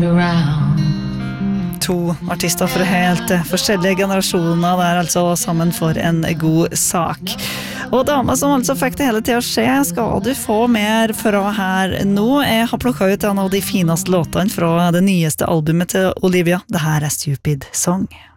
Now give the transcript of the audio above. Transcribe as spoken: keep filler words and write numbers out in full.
turned around. To artister fra helt forskjellige generasjoner der altså sammen for en god sak. Og dama som altså fikk det hele til å skje, skal du få mer fra her nå. Jeg har plukket ut en av de fineste låtene fra det nyeste albumet til Olivia. Det her er Stupid Song.